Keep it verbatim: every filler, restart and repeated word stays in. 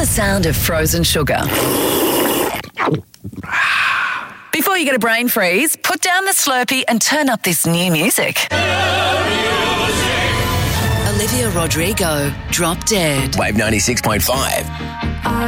the sound of frozen sugar. Before you get a brain freeze, put down the Slurpee and turn up this new music. Olivia Rodrigo, Drop Dead. Wave ninety-six point five.